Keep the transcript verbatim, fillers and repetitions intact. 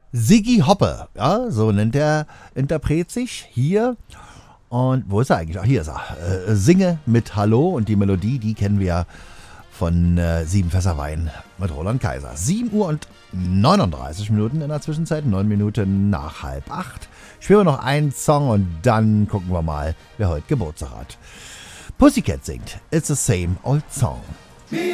Ziggy Hoppe, ja, so nennt der Interpret sich hier. Und wo ist er eigentlich? Ach, hier ist er. Äh, Singe mit Hallo und die Melodie, die kennen wir ja von äh, Sieben Fässer Wein mit Roland Kaiser. sieben Uhr und neununddreißig Minuten in der Zwischenzeit, neun Minuten nach halb acht. Spielen wir noch einen Song und dann gucken wir mal, wer heute Geburtstag hat. Pussycat singt It's the Same Old Song.